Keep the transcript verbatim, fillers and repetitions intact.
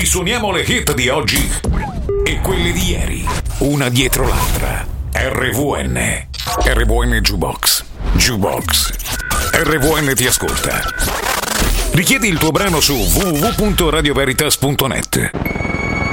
Ti suoniamo le hit di oggi e quelle di ieri, una dietro l'altra. R V N. R V N Jukebox. Jukebox. R V N ti ascolta. Richiedi il tuo brano su w w w punto radio veritas punto net.